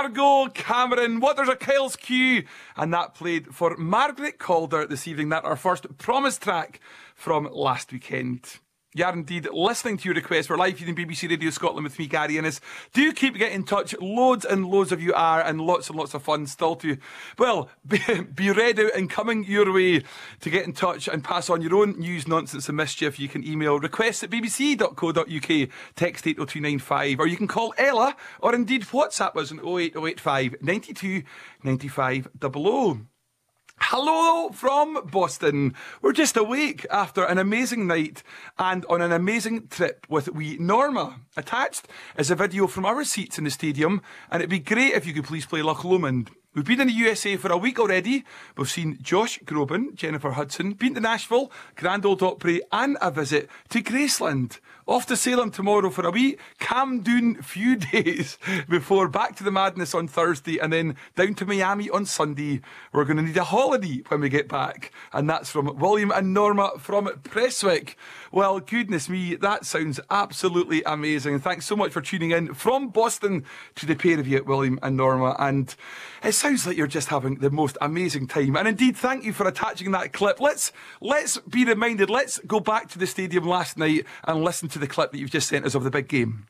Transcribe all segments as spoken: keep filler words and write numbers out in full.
Margot Cameron, What There's a Kyle's Q, and that played for Margaret Calder this evening. That our first promise track from last weekend. You are indeed listening to your request for live feeding B B C Radio Scotland with me, Gary Innes. Do keep getting in touch. Loads and loads of you are, and lots and lots of fun still to, well, be, be read out and coming your way to get in touch and pass on your own news, nonsense and mischief. You can email requests at b b c dot co dot u k, text eight oh two nine five, or you can call Ella, or indeed WhatsApp us on oh eight oh eight five, nine two, nine five double oh. Hello from Boston. We're just awake after an amazing night and on an amazing trip with wee Norma. Attached is a video from our seats in the stadium, and it'd be great if you could please play Loch Lomond. We've been in the U S A for a week already. We've seen Josh Groban, Jennifer Hudson, been to Nashville, Grand Ole Opry, and a visit to Graceland. Off to Salem tomorrow for a wee calm down few days before back to the madness on Thursday and then down to Miami on Sunday. We're going to need a holiday when we get back. And that's from William and Norma from Prestwick. Well, goodness me, that sounds absolutely amazing. Thanks so much for tuning in from Boston to the pair of you, William and Norma. And it sounds like you're just having the most amazing time. And indeed, thank you for attaching that clip. Let's let's be reminded. Let's go back to the stadium last night and listen to the clip that you've just sent us of the big game.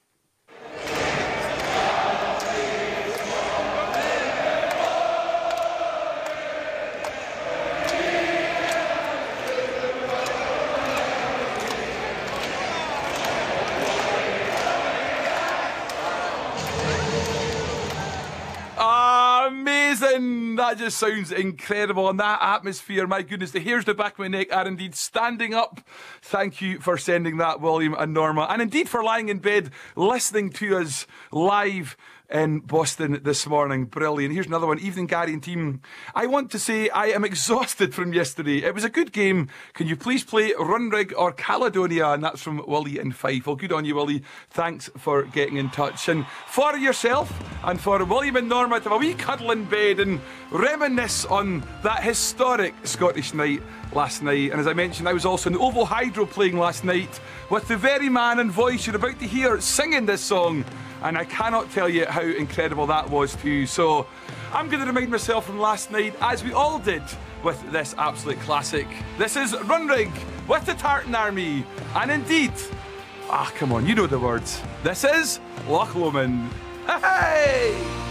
Amazing! That just sounds incredible. And that atmosphere, my goodness, the hairs to the back of my neck are indeed standing up. Thank you for sending that, William and Norma. And indeed for lying in bed, listening to us live in Boston this morning. Brilliant. Here's another one. Evening, Gary and team. I want to say I am exhausted from yesterday. It was a good game. Can you please play Runrig or Caledonia? And that's from Willie in Fife. Well, good on you, Willie. Thanks for getting in touch. And for yourself and for William and Norma to have a wee cuddle in bed and reminisce on that historic Scottish night last night. And as I mentioned, I was also in the Oval Hydro playing last night with the very man and voice you're about to hear singing this song. And I cannot tell you how incredible that was too. So I'm going to remind myself from last night, as we all did, with this absolute classic. This is Runrig with the Tartan Army. And indeed, ah, come on, you know the words. This is Loch Lomond. Hey!